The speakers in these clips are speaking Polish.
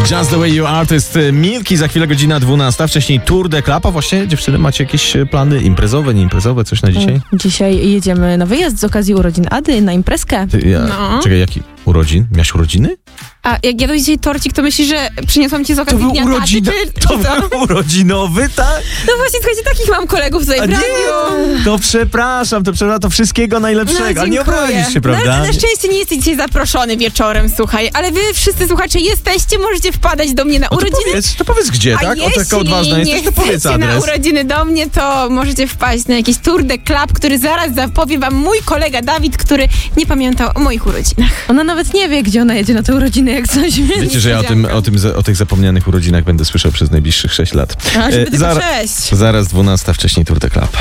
Just the way you are, to jest Milki, za chwilę godzina 12, wcześniej Tour de Club. A właśnie, dziewczyny, macie jakieś plany imprezowe, nieimprezowe, coś na dzisiaj? Dzisiaj jedziemy na wyjazd z okazji urodzin Ady, na imprezkę. Czekaj, jaki urodzin? Miałaś urodziny? A jak jadłeś dzisiaj torcik, to myślisz, że przyniosłam ci z okazji dnia To był urodzinowy, tak? No właśnie, słuchajcie, takich mam kolegów tutaj w radiu. To przepraszam, to wszystkiego najlepszego. A nie obrazisz się, prawda? No, ale na szczęście nie jesteś dzisiaj zaproszony wieczorem, słuchaj. Ale wy wszyscy, słuchacze, jesteście, możecie wpadać do mnie na urodziny. To powiedz gdzie, tak? O, taka odważna jesteś, to powiedz adres. Na urodziny do mnie, to możecie wpaść na jakiś Tour de Club, który zaraz zapowie wam mój kolega Dawid, który nie pamiętał o moich urodzinach. Ona nawet nie wie, gdzie ona jedzie na te urodziny, jak coś. Wiecie, że ja o tych zapomnianych urodzinach będę słyszał przez najbliższych 6 lat. A, żeby tylko 6. Zaraz 12, wcześniej Tour de Club.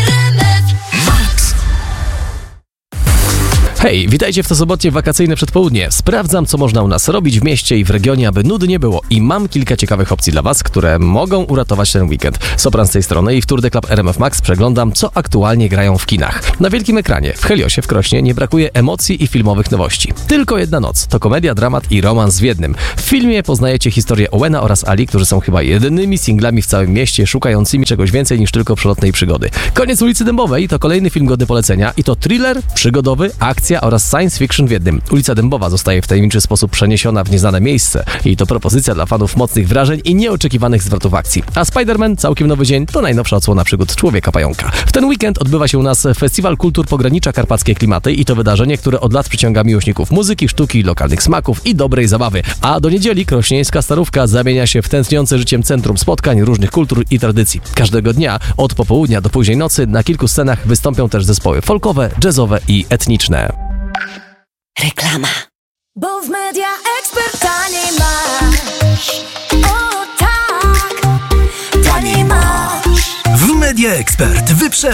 Hej, witajcie w to sobotnie wakacyjne przedpołudnie. Sprawdzam, co można u nas robić w mieście i w regionie, aby nudnie było. I mam kilka ciekawych opcji dla was, które mogą uratować ten weekend. Sopran z tej strony i w Tour de Club RMF Max przeglądam, co aktualnie grają w kinach. Na wielkim ekranie, w Heliosie w Krośnie, nie brakuje emocji i filmowych nowości. Tylko jedna noc. To komedia, dramat i romans w jednym. W filmie poznajecie historię Owena oraz Ali, którzy są chyba jedynymi singlami w całym mieście, szukającymi czegoś więcej niż tylko przelotnej przygody. Koniec ulicy Dębowej to kolejny film godny polecenia i to thriller, przygodowy, akcja oraz science fiction w jednym. Ulica Dębowa zostaje w tajemniczy sposób przeniesiona w nieznane miejsce i to propozycja dla fanów mocnych wrażeń i nieoczekiwanych zwrotów akcji. A Spider-Man, całkiem nowy dzień, to najnowsza odsłona przygód Człowieka-Pająka. W ten weekend odbywa się u nas Festiwal Kultur Pogranicza Karpackie Klimaty i to wydarzenie, które od lat przyciąga miłośników muzyki, sztuki, lokalnych smaków i dobrej zabawy. A do niedzieli krośnieńska Starówka zamienia się w tętniące życiem centrum spotkań różnych kultur i tradycji. Każdego dnia od popołudnia do późnej nocy na kilku scenach wystąpią też zespoły folkowe, jazzowe i etniczne. Reklama. Bo w Media Expert taniej masz. O tak, taniej masz. W Media Expert